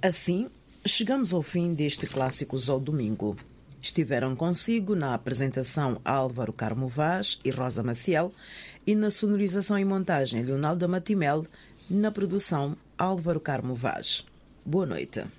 Assim, chegamos ao fim deste Clássicos ao Domingo. Estiveram consigo na apresentação Álvaro Carmo Vaz e Rosa Maciel e na sonorização e montagem Leonardo Matimel, na produção Álvaro Carmo Vaz. Boa noite.